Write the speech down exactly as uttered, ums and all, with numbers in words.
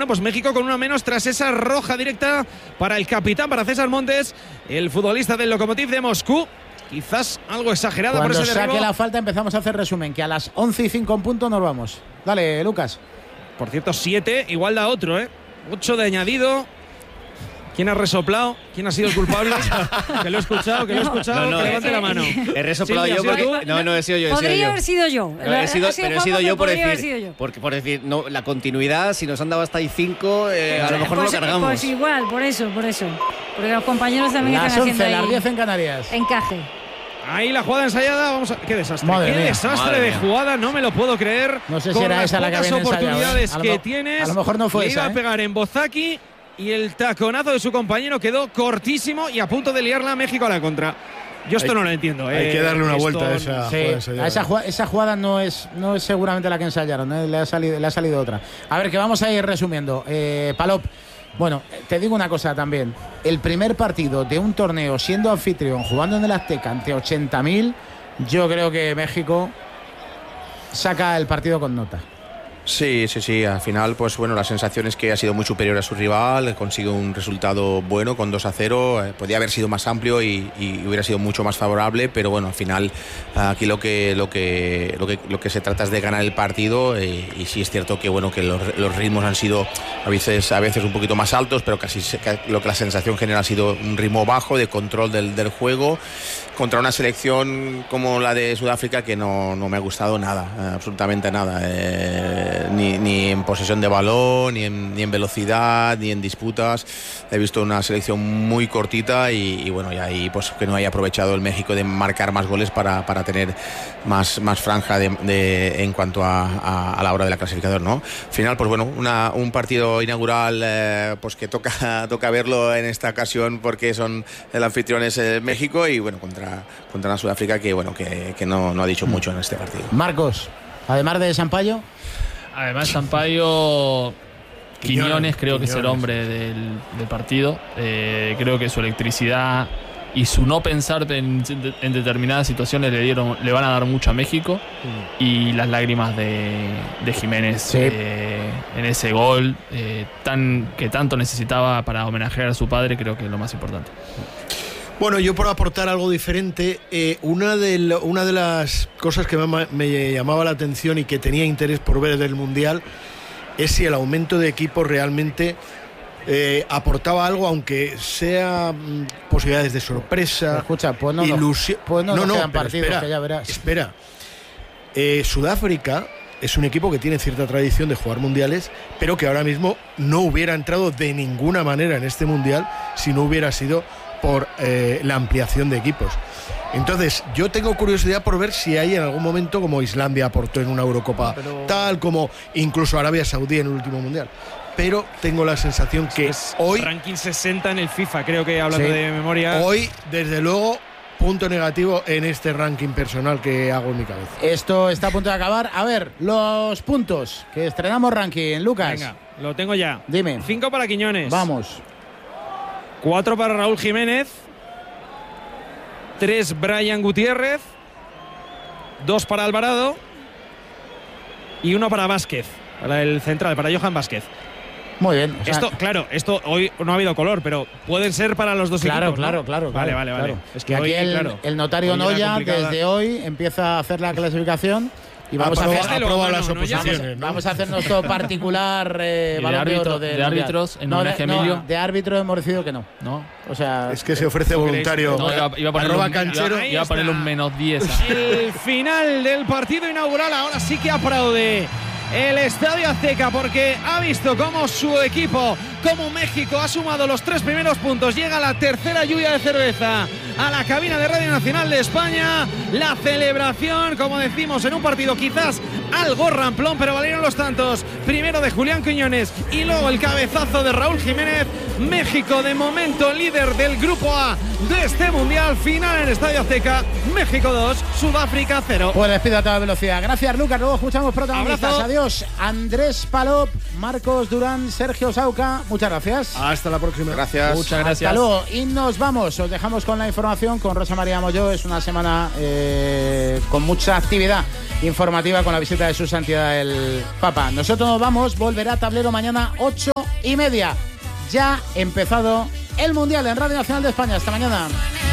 Bueno, pues México con una menos tras esa roja directa para el capitán, para César Montes, el futbolista del Lokomotiv de Moscú. Quizás algo exagerada Cuando por ese derribo. saque la falta empezamos a hacer resumen, que a las once y cinco en punto nos vamos. Dale, Lucas. Por cierto, siete, igual da otro, ¿eh? ocho de añadido. ¿Quién ha resoplado? ¿Quién ha sido el culpable? Que lo he escuchado, que lo he escuchado, no, no, que levante eh, la mano. He resoplado Sí, yo porque… ¿tú? No, no, he sido yo, he sido Podría yo. haber sido yo. No, he sido, Ha sido pero he sido Juanjo, yo por podría haber decir, sido yo. porque, por decir no, la continuidad, si nos han dado hasta ahí cinco, eh, a lo mejor pues, no lo cargamos. Pues igual, por eso, por eso. Porque los compañeros también Las están haciendo once, ahí las diez en Canarias. encaje. Ahí la jugada ensayada, vamos a… ¡Qué desastre! Madre ¡Qué mía. desastre Madre de mía. jugada! No me lo puedo creer. No sé si Con era las esa la que pocas habían ensayado, oportunidades ¿eh? A lo que mo- tienes. a lo mejor no fue le esa, iba ¿eh? a pegar en Bozaki y el taconazo de su compañero quedó cortísimo y a punto de liarla a México a la contra. Yo esto Hay- no lo entiendo. Hay eh. que darle una Esto vuelta a no- esa Sí, jugada ensayada. a esa, jugada, esa jugada no es, no es seguramente la que ensayaron, ¿eh? le, ha salido, le ha salido otra. A ver, que vamos a ir resumiendo. Eh, Palop, bueno, te digo una cosa también. El primer partido de un torneo siendo anfitrión, jugando en el Azteca ante ochenta mil, yo creo que México saca el partido con nota. Sí, sí, sí. Al final, pues bueno, la sensación es que ha sido muy superior a su rival, consigue un resultado bueno con dos a cero. Eh, podía haber sido más amplio y, y hubiera sido mucho más favorable, pero bueno, al final aquí lo que lo que lo que lo que se trata es de ganar el partido eh, y sí es cierto que bueno que los, los ritmos han sido a veces a veces un poquito más altos, pero casi se- lo que la sensación general ha sido un ritmo bajo de control del, del juego contra una selección como la de Sudáfrica que no, no me ha gustado nada, eh, absolutamente nada. Eh, Ni, ni en posesión de balón, ni en, ni en velocidad, ni en disputas. He visto una selección muy cortita y, y bueno, y ahí pues que no haya aprovechado el México de marcar más goles para, para tener más, más franja de, de, en cuanto a, a, a la hora de la clasificador, ¿no? Al final, pues bueno, una, un partido inaugural eh, pues que toca, toca verlo en esta ocasión porque son el anfitrión es eh, México y bueno, contra, contra la Sudáfrica que bueno, que, que no, no ha dicho mucho en este partido. Marcos, además de Sampaio. Además, Sampaio Quiñones, Quiñones, creo que es el Quiñones. hombre del, del partido. Eh, creo que su electricidad y su no pensar en, en determinadas situaciones le dieron, le van a dar mucho a México. Y las lágrimas de, de Jiménez Sí. eh, en ese gol eh, tan, que tanto necesitaba para homenajear a su padre, creo que es lo más importante. Bueno, yo por aportar algo diferente, eh, una, de lo- una de las cosas que me, me llamaba la atención y que tenía interés por ver del Mundial es si el aumento de equipos realmente eh, aportaba algo, aunque sea mm, posibilidades de sorpresa, Escucha, pues no, ilusión. pues no, nos quedan pero partidos, espera, que ya verás. Espera, Eh, Sudáfrica es un equipo que tiene cierta tradición de jugar mundiales, pero que ahora mismo no hubiera entrado de ninguna manera en este mundial si no hubiera sido por eh, la ampliación de equipos. Entonces, yo tengo curiosidad por ver si hay en algún momento, como Islandia aportó en una Eurocopa, Pero- tal como incluso Arabia Saudí en el último mundial. Pero tengo la sensación que Es hoy, ranking sesenta en el FIFA, creo que hablando Sí. de memoria. hoy, desde luego, punto negativo en este ranking personal que hago en mi cabeza. Esto está a punto de acabar. A ver, los puntos que estrenamos ranking, Lucas. Venga, lo tengo ya. Dime. Cinco para Quiñones. Vamos. Cuatro para Raúl Jiménez. Tres Brian Gutiérrez. Dos para Alvarado. Y uno para Vázquez. Para el central, para Johan Vázquez. Muy bien. o sea, Esto, claro, esto hoy no ha habido color, pero pueden ser para los dos Claro, equipos, ¿no? claro, claro. Vale, claro, vale, vale. claro. Es que que aquí hoy, el, claro, el notario hoy era Noya, complicada. desde hoy, empieza a hacer la clasificación y vamos a Aprobado- hacer. Este lo- aprobado no, las no, no, ya- oposiciones, ¿no? Vamos a hacer nuestro particular eh, Y de balón de árbitro- oro del de Mundial. árbitros, en no, homenaje a de, no, Emilio. de árbitro hemos decidido que no. ¿No? O sea, Es que se ofrece voluntario. No, iba, iba a ponerle Arroba un, canchero. iba- iba a ponerle un menos diez. El final del partido inaugural ahora sí que aplaude el Estadio Azteca porque ha visto cómo su equipo, como México, ha sumado los tres primeros puntos. Llega la tercera lluvia de cerveza a la cabina de Radio Nacional de España. La celebración, como decimos, en un partido quizás algo ramplón, pero valieron los tantos. Primero de Julián Quiñones y luego el cabezazo de Raúl Jiménez. México de momento líder del grupo A de este Mundial. Final en el Estadio Azteca. México dos, Sudáfrica cero. pues despido a toda velocidad. Gracias, Lucas. Luego escuchamos protagonistas. Abrazo. Adiós. Andrés Palop, Marcos Durán, Sergio Sauca. Muchas gracias. Hasta la próxima. Gracias. Muchas gracias. Hasta luego. Y nos vamos. Os dejamos con la información con Rosa María Molló. Es una semana eh, con mucha actividad informativa con la visita de de su santidad el Papa. Nosotros nos vamos, volverá a Tablero mañana ocho y media. Ya ha empezado el Mundial en Radio Nacional de España. Hasta mañana.